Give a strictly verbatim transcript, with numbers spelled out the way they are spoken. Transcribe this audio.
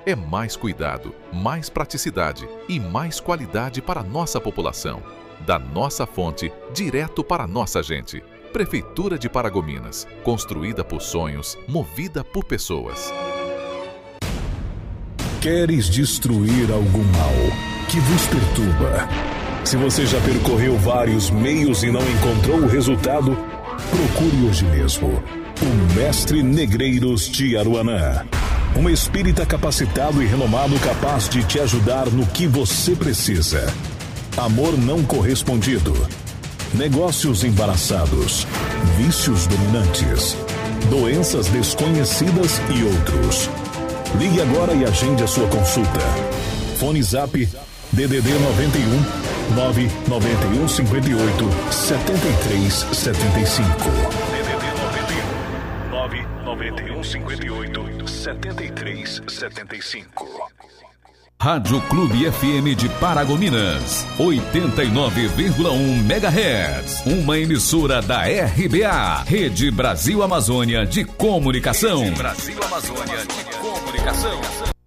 é mais cuidado, mais praticidade e mais qualidade para a nossa população. Da nossa fonte, direto para a nossa gente. Prefeitura de Paragominas, construída por sonhos, movida por pessoas. Queres destruir algum mal que vos perturba? Se você já percorreu vários meios e não encontrou o resultado, procure hoje mesmo o Mestre Negreiros de Aruanã. Um espírita capacitado e renomado capaz de te ajudar no que você precisa. Amor não correspondido, negócios embaraçados, vícios dominantes, doenças desconhecidas e outros. Ligue agora e agende a sua consulta. Fone Zap D D D noventa e um, nove nove um, cinco oito, sete três sete cinco. D D D noventa e um, nove nove um, cinco oito, sete três sete cinco. Rádio Clube F M de Paragominas, oitenta e nove vírgula um megahertz. Uma emissora da R B A, Rede Brasil Amazônia de Comunicação. Rede Brasil Amazônia de Comunicação.